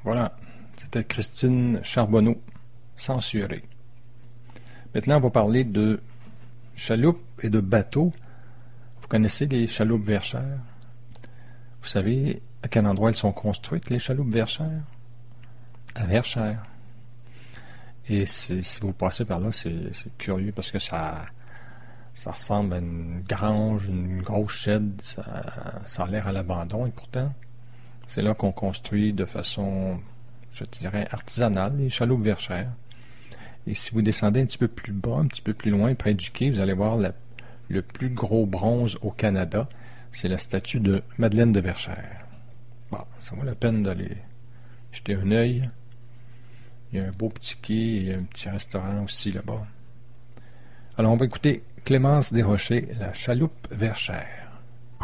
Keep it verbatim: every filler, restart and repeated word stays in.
Voilà, c'était Christine Charbonneau, censurée. Maintenant, on va parler de chaloupes et de bateaux. Vous connaissez les chaloupes verchères? Vous savez à quel endroit elles sont construites, les chaloupes verchères? À Verchères. Et si vous passez par là, c'est curieux parce que ça, ça ressemble à une grange, une grosse shed, ça, ça a l'air à l'abandon et pourtant, c'est là qu'on construit de façon, je dirais, artisanale, les chaloupes verchères. Et si vous descendez un petit peu plus bas, un petit peu plus loin, près du quai, vous allez voir la, le plus gros bronze au Canada. C'est la statue de Madeleine de Verchères. Bon, ça vaut la peine d'aller jeter un œil. Il y a un beau petit quai et un petit restaurant aussi là-bas. Alors, on va écouter Clémence Desrochers, la chaloupe verchère.